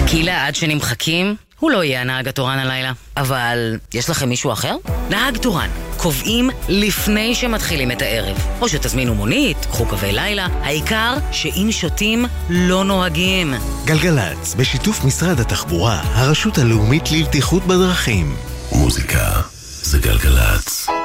כי לעד שנמחקים, הוא לא יהיה הנהג התורן הלילה. אבל יש לכם מישהו אחר? נהג תורן. קובעים לפני שמתחילים את הערב. או שתזמינו מונית, קחו קווי לילה. העיקר שאם שותים, לא נוהגים. גלגלץ, בשיתוף משרד התחבורה, הרשות הלאומית לבטיחות בדרכים. מוזיקה זה גלגלץ.